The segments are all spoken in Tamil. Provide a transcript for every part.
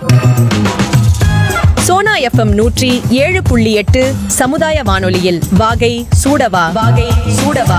சோனா எஃப்எம் 107.8 சமுதாய வானொலியில் வாகை சூடவா வாகை சூடவா.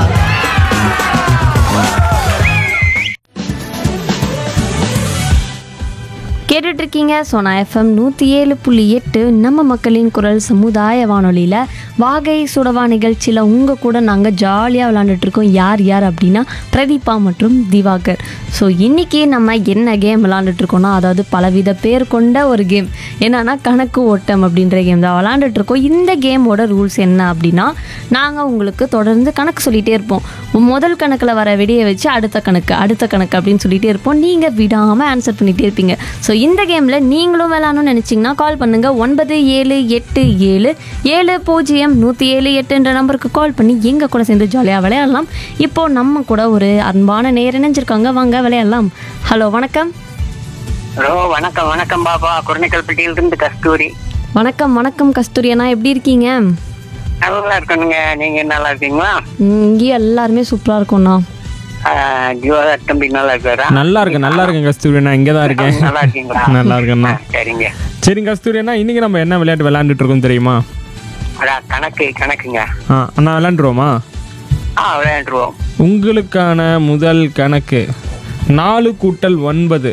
கேட்டுட்டு இருக்கீங்க சோனா எஃப்எம் 107.8 நம்ம மக்களின் குரல் சமுதாய வானொலியில் வாகை சுடவா நிகழ்ச்சியில் உங்கள் கூட நாங்கள் ஜாலியாக விளாண்டுட்ருக்கோம். யார் யார் அப்படின்னா பிரதீபா மற்றும் திவாகர். ஸோ இன்றைக்கி நம்ம என்ன கேம் விளாண்டுட்ருக்கோன்னா, அதாவது பலவித பேர் கொண்ட ஒரு கேம். என்னன்னா கணக்கு ஓட்டம் அப்படின்ற கேம் தான் விளாண்டுட்ருக்கோம். இந்த கேமோட ரூல்ஸ் என்ன அப்படின்னா, நாங்கள் உங்களுக்கு தொடர்ந்து கணக்கு சொல்லிகிட்டே இருப்போம். முதல் கணக்கில் வர விடையை வச்சு அடுத்த கணக்கு அப்படின்னு சொல்லிகிட்டே இருப்போம். நீங்கள் விடாமல் ஆன்சர் பண்ணிகிட்டே இருப்பீங்க. ஸோ இந்த கேமில் நீங்களும் விளாடணும்னு நினச்சிங்கன்னா கால் பண்ணுங்கள். 9787700178 நம்பருக்கு கால் பண்ணி எங்கள் கூட சேர்ந்து ஜாலியாக விளையாடலாம். இப்போது நம்ம கூட ஒரு அன்பான நேயர் இணைஞ்சிருக்காங்க. வாங்க விளையாடலாம். ஹலோ, வணக்கம். ஹலோ, வணக்கம். வணக்கம் பாப்பா, குரணைக்கல்பட்டியிலிருந்து கஸ்தூரி. வணக்கம் கஸ்தூரி அண்ணா, எப்படி இருக்கீங்க? நல்லா இருக்கணுங்க. நீங்க நல்லா இருக்கீங்களா? இங்கேயும் எல்லாருமே சூப்பராக இருக்கோண்ணா. ஜீவாதார் தம்பி நல்லா இருக்காரா? நல்லா இருக்கேன் கஸ்தூரி அண்ணா, இங்கே தான் இருக்கேன். நல்லா இருக்கீங்களா? நல்லா இருக்கேண்ணா. சரிங்க கஸ்தூரி அண்ணா, இன்னைக்கு நம்ம என்ன விளையாட்டு விளையாண்டுட்டு இருக்கோம் தெரியுமா? கணக்குங்க. அண்ணா விளையாண்டுருவோமா? விளையாண்டுருவோம். உங்களுக்கான முதல் கணக்கு 4 கூட்டல் 9.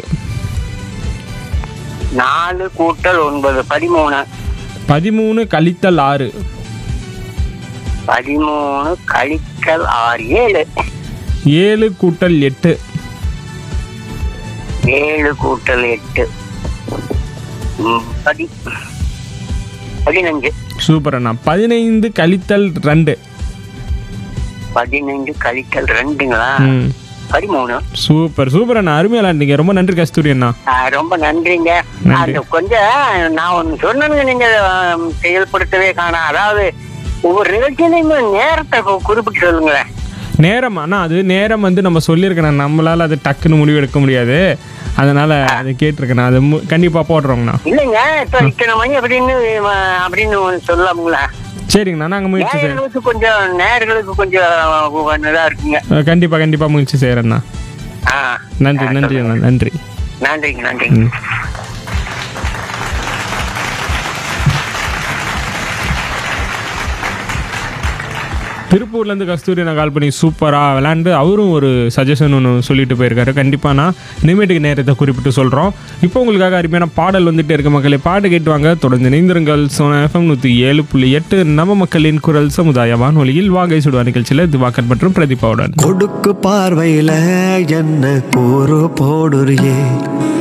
4 கூட்டல் 9 13. 13 கழித்தல் 6. 13 கழித்தல் 6 7. 7 கூட்டல் 8. 7 கூட்டல் 8 15. சூப்பர் அண்ணா. 15 கழித்தல் 2. 15 கழித்தல் 2ங்களா? 13. சூப்பர் அண்ணா, அருமையா விளையாண்டீங்க. ரொம்ப நன்றி கஸ்தூரி அண்ணா. ரொம்ப நன்றிங்க. அது கொஞ்சம் நான் ஒன்று சொன்னேங்க, நீங்க செயல்படுத்தவே காணோம். அதாவது ஒவ்வொரு நிகழ்ச்சியிலையுமே நேரத்தை குறிப்பிட்டு சொல்லுங்களேன். நேரம் அண்ணா, அது நேரம் வந்து நம்ம சொல்லியிருக்கேன், நம்மளால அது டக்குன்னு முடிவு எடுக்க முடியாது. அதனால அது கேட்டிருக்கேன், அது கண்டிப்பா போடுறோங்கண்ணா. இல்லைங்க, இப்போ இத்தனை மணி அப்படின்னு சொல்லலாம்ங்களா? சரிங்கண்ணா, நாங்கள் முயற்சி செய்யறோம். கொஞ்சம் நேர்களுக்கு கொஞ்சம் இதா இருக்குங்க. கண்டிப்பா முயற்சி செய்யறேண்ணா. நன்றி அண்ணா, நன்றி. நன்றிங்க. திருப்பூர்லேருந்து கஸ்தூரி நான் கால் பண்ணி சூப்பராக விளையாண்டு அவரும் ஒரு சஜஷன் ஒன்று சொல்லிட்டு போயிருக்காரு. கண்டிப்பாக நான் இனிமேட்டுக்கு நேரத்தை குறிப்பிட்டு சொல்கிறோம். இப்போ உங்களுக்காக அருமையான பாடல் வந்துகிட்டே இருக்க மக்களே, பாட்டு கேட்டுவாங்க. தொடர்ந்து இணைந்திருங்கள். சோனா எஃப்எம் 107.8 நம்ம மக்களின் குரல் சமுதாய வானொலியில் வாகை சுடுவா நிகழ்ச்சியில் திவாகர் மற்றும் பிரதீபாவுடன். கொடுக்கு பார்வையில் என்ன கூறு போடுறியே